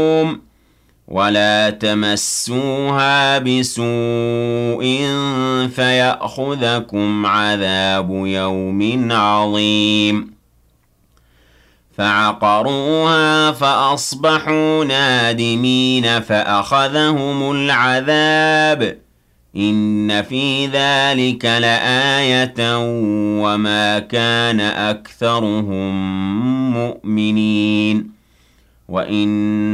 ولا تمسوها بسوء فيأخذكم عذاب يوم عظيم فعقروها فأصبحوا نادمين فأخذهم العذاب إن في ذلك لآية وما كان أكثرهم مؤمنين وإن